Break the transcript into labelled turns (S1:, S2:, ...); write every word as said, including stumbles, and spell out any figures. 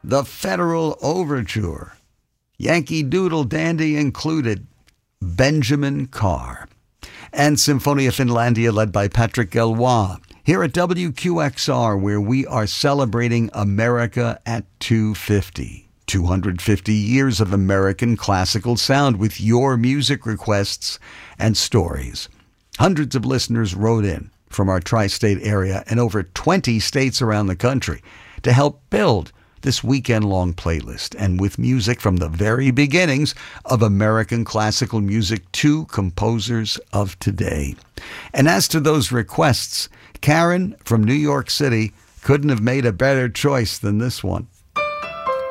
S1: The Federal Overture, Yankee Doodle Dandy included, Benjamin Carr, and Symphonia Finlandia led by Patrick Galois. Here at W Q X R, where we are celebrating America at two fifty. two hundred fifty years of American classical sound with your music requests and stories. Hundreds of listeners wrote in from our tri-state area and over twenty states around the country to help build this weekend-long playlist, and with music from the very beginnings of American classical music to composers of today. And as to those requests, Karen from New York City couldn't have made a better choice than this one.